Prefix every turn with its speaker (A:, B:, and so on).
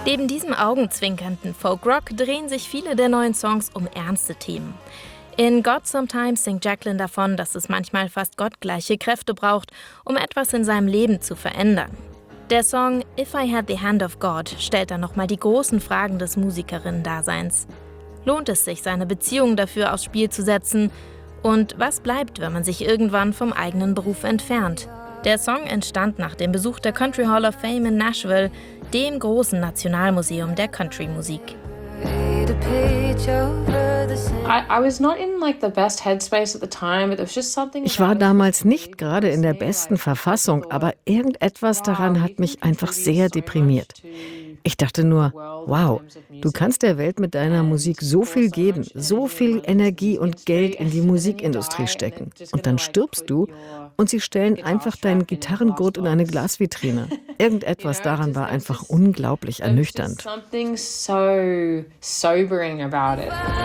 A: Neben diesem augenzwinkernden Folkrock drehen sich viele der neuen Songs um ernste Themen. In God Sometimes singt Jacqueline davon, dass es manchmal fast gottgleiche Kräfte braucht, um etwas in seinem Leben zu verändern. Der Song If I Had the Hand of God stellt dann nochmal die großen Fragen des Musikerinnen-Daseins. Lohnt es sich, seine Beziehung dafür aufs Spiel zu setzen? Und was bleibt, wenn man sich irgendwann vom eigenen Beruf entfernt? Der Song entstand nach dem Besuch der Country Hall of Fame in Nashville, dem großen Nationalmuseum der Country-Musik.
B: Ich war damals nicht gerade in der besten Verfassung, aber irgendetwas daran hat mich einfach sehr deprimiert. Ich dachte nur, wow, du kannst der Welt mit deiner Musik so viel geben, so viel Energie und Geld in die Musikindustrie stecken. Und dann stirbst du und sie stellen einfach deinen Gitarrengurt in eine Glasvitrine. Irgendetwas daran war einfach unglaublich ernüchternd.
C: Something so sobering about it.